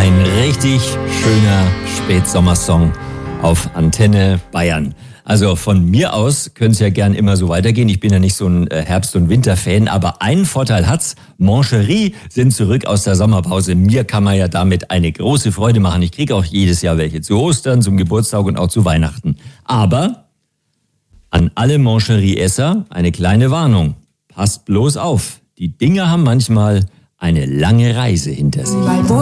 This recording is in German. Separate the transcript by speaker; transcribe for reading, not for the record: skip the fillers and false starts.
Speaker 1: Ein richtig schöner Spätsommersong auf Antenne Bayern. Also von mir aus könnte es ja gern immer so weitergehen. Ich bin ja nicht so ein Herbst- und Winterfan, aber einen Vorteil hat's. Mon Chéri sind zurück aus der Sommerpause. Mir kann man ja damit eine große Freude machen. Ich kriege auch jedes Jahr welche zu Ostern, zum Geburtstag und auch zu Weihnachten. Aber an alle Mon Chéri-Esser eine kleine Warnung. Passt bloß auf. Die Dinger haben manchmal eine lange Reise hinter sich.